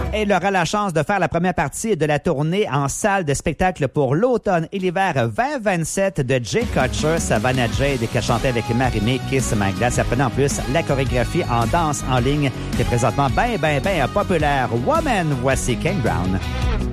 Elle aura la chance de faire la première partie de la tournée en salle de spectacle pour l'automne et l'hiver 2027 de Jay Kutcher, Savannah Jade, qui a chanté avec Marie-Mé, Kiss My Glass. Apprenez en plus la chorégraphie en danse en ligne qui est présentement bien populaire. Woman, voici Kane Brown.